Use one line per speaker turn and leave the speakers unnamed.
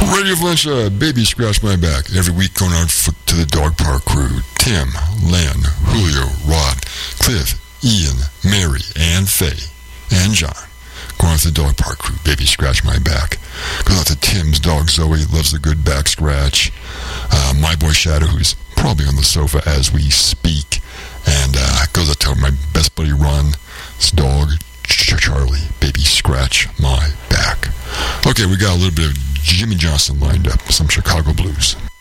Radio Valencia, Baby Scratch My Back. Every week going on foot to the dog park crew. Tim, Len, Julio, Rod, Cliff, Ian, Mary, and Faye, and John. Going out to the dog park crew. Baby Scratch My Back. Goes out to Tim's dog Zoe, loves a good back scratch. My boy Shadow, who's probably on the sofa as we speak. And goes out to my best buddy Ron, his dog Charlie. Baby Scratch My Back. Okay, we got a little bit of Jimmy Johnson lined up, some Chicago blues.